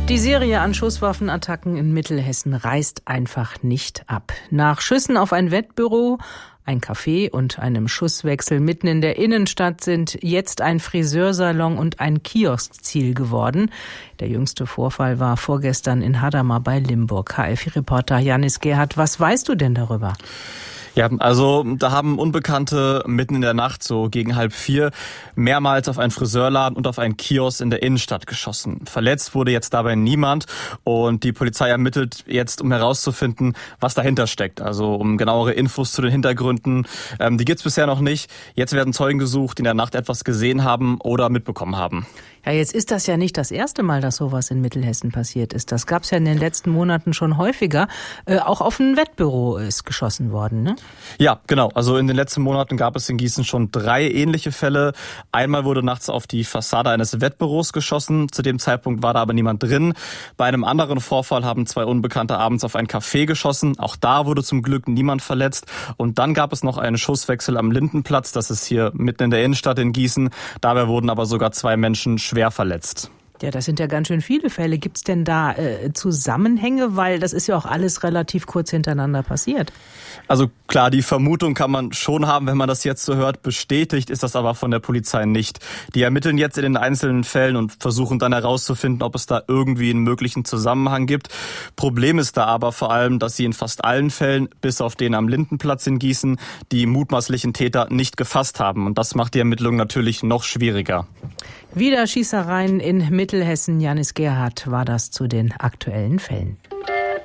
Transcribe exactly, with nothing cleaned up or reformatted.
Die Serie an Schusswaffenattacken in Mittelhessen reißt einfach nicht ab. Nach Schüssen auf ein Wettbüro, ein Café und einem Schusswechsel mitten in der Innenstadt sind jetzt ein Friseursalon und ein Kiosk Ziel geworden. Der jüngste Vorfall war vorgestern in Hadamar bei Limburg. H F I-Reporter Janis Gerhardt, was weißt du denn darüber? Ja, also da haben Unbekannte mitten in der Nacht, so gegen halb vier, mehrmals auf einen Friseurladen und auf einen Kiosk in der Innenstadt geschossen. Verletzt wurde jetzt dabei niemand und die Polizei ermittelt jetzt, um herauszufinden, was dahinter steckt. Also um genauere Infos zu den Hintergründen. Ähm, die gibt's bisher noch nicht. Jetzt werden Zeugen gesucht, die in der Nacht etwas gesehen haben oder mitbekommen haben. Ja, jetzt ist das ja nicht das erste Mal, dass sowas in Mittelhessen passiert ist. Das gab's ja in den letzten Monaten schon häufiger. Äh, auch auf ein Wettbüro ist geschossen worden, ne? Ja, genau. Also in den letzten Monaten gab es in Gießen schon drei ähnliche Fälle. Einmal wurde nachts auf die Fassade eines Wettbüros geschossen. Zu dem Zeitpunkt war da aber niemand drin. Bei einem anderen Vorfall haben zwei Unbekannte abends auf ein Café geschossen. Auch da wurde zum Glück niemand verletzt. Und dann gab es noch einen Schusswechsel am Lindenplatz. Das ist hier mitten in der Innenstadt in Gießen. Dabei wurden aber sogar zwei Menschen schwer verletzt. Ja, das sind ja ganz schön viele Fälle. Gibt's denn da äh, Zusammenhänge? Weil das ist ja auch alles relativ kurz hintereinander passiert. Also klar, die Vermutung kann man schon haben, wenn man das jetzt so hört. Bestätigt ist das aber von der Polizei nicht. Die ermitteln jetzt in den einzelnen Fällen und versuchen dann herauszufinden, ob es da irgendwie einen möglichen Zusammenhang gibt. Problem ist da aber vor allem, dass sie in fast allen Fällen, bis auf den am Lindenplatz in Gießen, die mutmaßlichen Täter nicht gefasst haben. Und das macht die Ermittlung natürlich noch schwieriger. Wieder Schießereien in Mittelhessen. Janis Gerhardt war das zu den aktuellen Fällen.